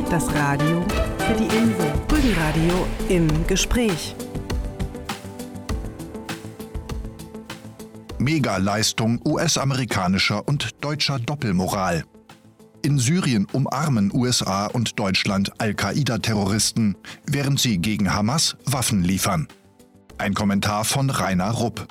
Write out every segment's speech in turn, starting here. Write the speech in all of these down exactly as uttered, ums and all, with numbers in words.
Das Radio für die Insel. Rügenradio im Gespräch. Megaleistung U S-amerikanischer und deutscher Doppelmoral. In Syrien umarmen U S A und Deutschland Al-Qaida-Terroristen, während sie gegen Hamas Waffen liefern. Ein Kommentar von Rainer Rupp.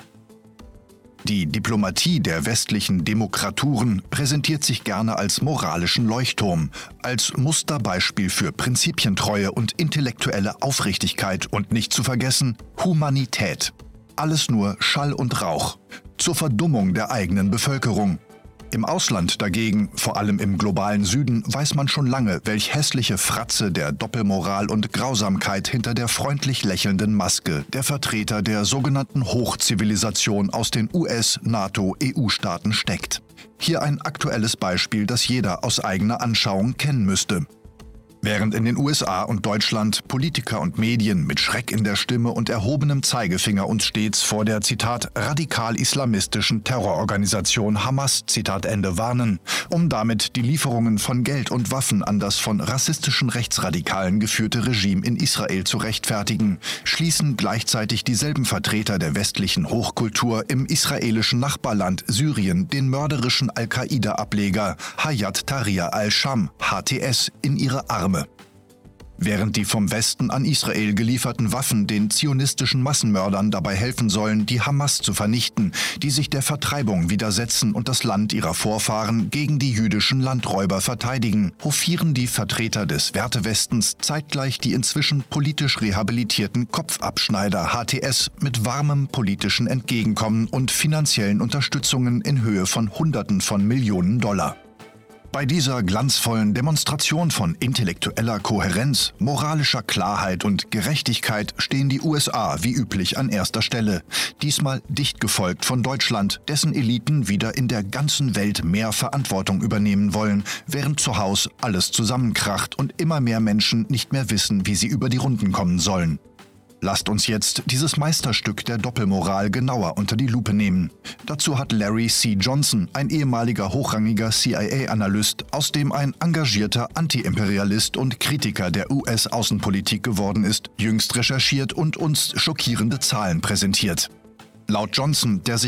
Die Diplomatie der westlichen Demokraturen präsentiert sich gerne als moralischen Leuchtturm, als Musterbeispiel für Prinzipientreue und intellektuelle Aufrichtigkeit und nicht zu vergessen Humanität. Alles nur Schall und Rauch, zur Verdummung der eigenen Bevölkerung. Im Ausland dagegen, vor allem im globalen Süden, weiß man schon lange, welch hässliche Fratze der Doppelmoral und Grausamkeit hinter der freundlich lächelnden Maske der Vertreter der sogenannten Hochzivilisation aus den U S-, NATO-, E U-Staaten steckt. Hier ein aktuelles Beispiel, das jeder aus eigener Anschauung kennen müsste. Während in den U S A und Deutschland Politiker und Medien mit Schreck in der Stimme und erhobenem Zeigefinger uns stets vor der, Zitat, radikal-islamistischen Terrororganisation Hamas, Zitat Ende, warnen, um damit die Lieferungen von Geld und Waffen an das von rassistischen Rechtsradikalen geführte Regime in Israel zu rechtfertigen, schließen gleichzeitig dieselben Vertreter der westlichen Hochkultur im israelischen Nachbarland Syrien den mörderischen Al-Qaida-Ableger Hayat Tahrir al-Sham, H T S, in ihre Arme. Während die vom Westen an Israel gelieferten Waffen den zionistischen Massenmördern dabei helfen sollen, die Hamas zu vernichten, die sich der Vertreibung widersetzen und das Land ihrer Vorfahren gegen die jüdischen Landräuber verteidigen, hofieren die Vertreter des Wertewestens zeitgleich die inzwischen politisch rehabilitierten Kopfabschneider H T S mit warmem politischen Entgegenkommen und finanziellen Unterstützungen in Höhe von Hunderten von Millionen Dollar. Bei dieser glanzvollen Demonstration von intellektueller Kohärenz, moralischer Klarheit und Gerechtigkeit stehen die U S A wie üblich an erster Stelle, diesmal dicht gefolgt von Deutschland, dessen Eliten wieder in der ganzen Welt mehr Verantwortung übernehmen wollen, während zu Hause alles zusammenkracht und immer mehr Menschen nicht mehr wissen, wie sie über die Runden kommen sollen. Lasst uns jetzt dieses Meisterstück der Doppelmoral genauer unter die Lupe nehmen. Dazu hat Larry C. Johnson, ein ehemaliger hochrangiger C I A-Analyst, aus dem ein engagierter Anti-Imperialist und Kritiker der U S-Außenpolitik geworden ist, jüngst recherchiert und uns schockierende Zahlen präsentiert. Laut Johnson, der sich